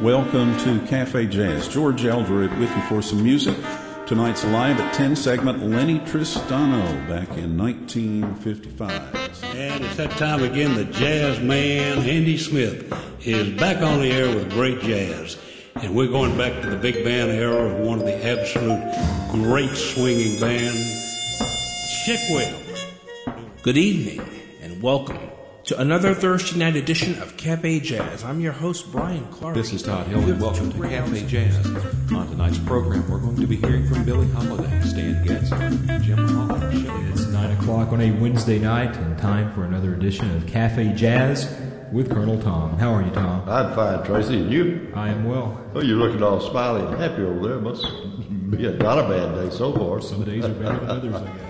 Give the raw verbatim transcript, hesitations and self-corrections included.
Welcome to Cafe Jazz. George Eldred with you for some music. Tonight's Live at ten segment, Lenny Tristano, back in nineteen fifty-five. And it's that time again. The jazz man, Andy Smith, is back on the air with great jazz. And we're going back to the big band era of one of the absolute great swinging bands, Chick Wales. Good evening and welcome to another Thursday night edition of Cafe Jazz. I'm your host, Brian Clark. This is Todd Hill, and welcome to Cafe Jazz. On tonight's program, we're going to be hearing from Billie Holiday, Stan Getz, and Jim Hall. It's nine o'clock on a Wednesday night, and time for another edition of Cafe Jazz with Colonel Tom. How are you, Tom? I'm fine, Tracy. And you? I am well. Oh, you're looking all smiley and happy over there. Must be a, not a bad day so far. Some days are better than others, I guess.